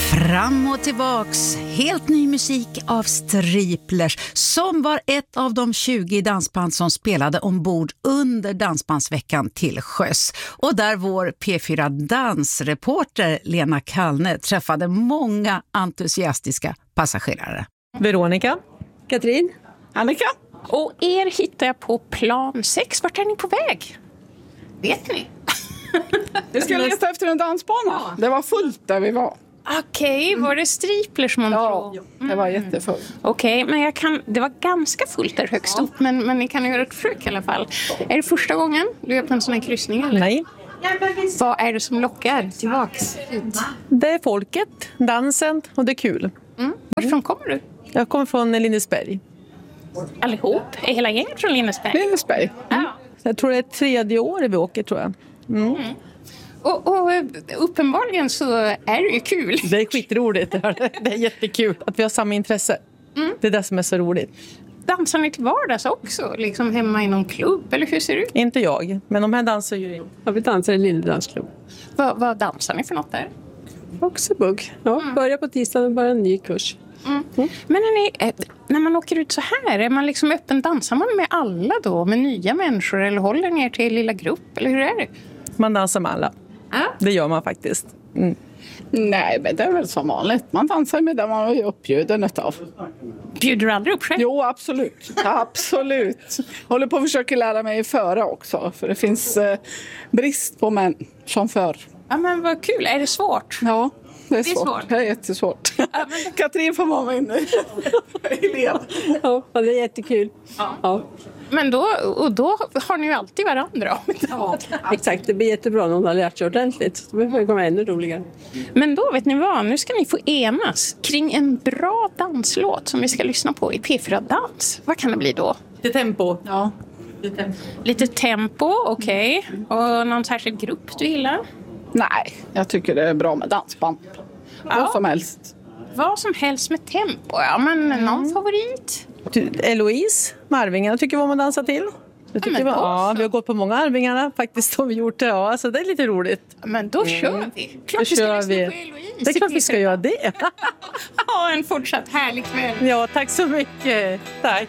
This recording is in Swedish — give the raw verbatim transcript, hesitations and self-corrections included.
Fram och tillbaks, helt ny musik av Striplers som var ett av de tjugo dansband som spelade ombord under dansbandsveckan till sjöss. Och där vår P fyra dansreporter Lena Kallne träffade många entusiastiska passagerare. Veronica, Katrin, Annika. Och er hittar jag på plan sex. Vart är ni på väg? Vet ni? Vi ska leta efter en dansbana. Ja. Det var fullt där vi var. Okej, okay, var det Striplers man ja, tror? Det var jättefullt. Okej, okay, men jag kan, det var ganska fullt där högst upp, men, men ni kan göra ett försök i alla fall. Är det första gången du är på en sån här kryssning? Eller? Nej. Vad är det som lockar tillbaks hit? Det är folket, dansen och det är kul. Mm. Varifrån kommer du? Jag kommer från Lindesberg. Allihop? Är hela gänget från Lindesberg? Lindesberg. Mm. Jag tror det är tredje året vi åker, tror jag. Mm. Mm. Och, och uppenbarligen så är det ju kul. Det är skitroligt. Det är jättekul att vi har samma intresse. Mm. Det är det som är så roligt. Dansar ni till vardags också? Liksom hemma i någon klubb? Eller hur ser det ut? Inte jag, men de här dansar ju. Ja, vi dansar i en liten dansklubb. Vad, vad dansar ni för något där? Oxebugg. Ja, mm. Börjar på tisdagen och bara en ny kurs. Mm. Mm. Men när, ni, när man åker ut så här, är man liksom öppen? Dansar man med alla då? Med nya människor? Eller håller ni er till lilla grupp? Eller hur är det? Man dansar med alla. Ah. Det gör man faktiskt. Mm. Nej, men det är väl som vanligt. Man dansar med det man är uppbjuden av. Bjuder du aldrig upp själv? Jo, absolut. Absolut. Håller på att försöka lära mig föra också. För det finns eh, brist på män som för. Ja, men vad kul. Är det svårt? Ja, det är, det är svårt. svårt. Det är jättesvårt. Ja, men... Katrin får vara med inne. Elev. Ja, det är jättekul. Ja. Ja. Men då, och då har ni ju alltid varandra. Ja, exakt. Det blir jättebra om någon har lärt sig ordentligt. Då får det komma ännu roligare. Men då, vet ni vad? Nu ska ni få enas kring en bra danslåt som vi ska lyssna på i P fyra Dans. Vad kan det bli då? Lite tempo. Ja. Lite tempo, Lite tempo, okej. Okay. Och någon särskild grupp du gillar? Nej, jag tycker det är bra med dansband. Ja. Vad som helst. Vad som helst med tempo. Ja, men någon mm. favorit? Eloise, med Arvingarna tycker vad man dansar till. Jag tycker ja, vi, ja, vi har gått på många Arvingarna faktiskt har vi gjort det. Ja, så det är lite roligt. Men då mm. kör vi. Klart då vi ska kör lyssna vi. på Eloise. Det är klart vi ska göra det. Ha en fortsatt härlig kväll. Ja, tack så mycket. Tack.